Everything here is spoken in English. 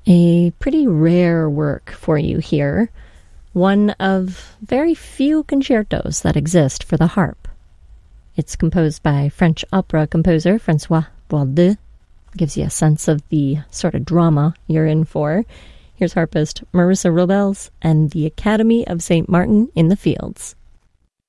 A pretty rare work for you here, one of very few concertos that exist for the harp. It's composed by French opera composer François Boisdeu. Gives you a sense of the sort of drama you're in for. Here's harpist Marissa Robles and the Academy of St. Martin in the Fields.